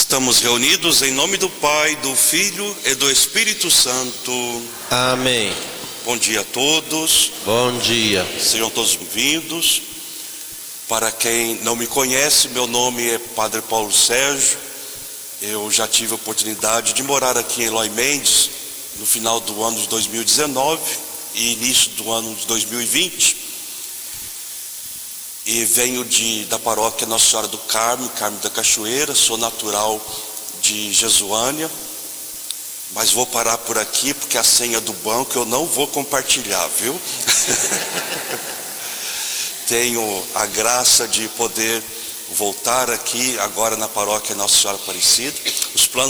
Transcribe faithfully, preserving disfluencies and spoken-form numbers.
Estamos reunidos em nome do Pai, do Filho e do Espírito Santo. Amém. Bom dia a todos. Bom dia. Sejam todos bem-vindos. Para quem não me conhece, meu nome é Padre Paulo Sérgio. Eu já tive a oportunidade de morar aqui em Eloy Mendes no final do ano de dois mil e dezenove e início do ano de dois mil e vinte. E venho de, da paróquia Nossa Senhora do Carmo, Carmo da Cachoeira. Sou natural de Jesuânia, mas vou parar por aqui porque a senha do banco eu não vou compartilhar, viu? Tenho a graça de poder voltar aqui agora na paróquia Nossa Senhora Aparecida. Os planos